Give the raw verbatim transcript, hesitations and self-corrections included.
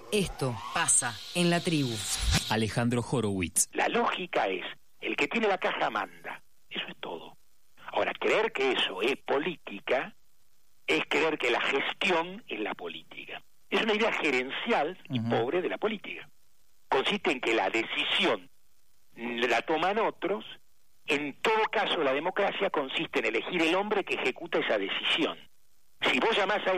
Esto pasa en la tribu. Alejandro Horowitz. La lógica es, el que tiene la caja manda. Eso es todo. Ahora, creer que eso es política es creer que la gestión es la política. Es una idea gerencial y uh-huh. pobre de la política. Consiste en que la decisión la toman otros. En todo caso, la democracia consiste en elegir el hombre que ejecuta esa decisión. Si vos llamás a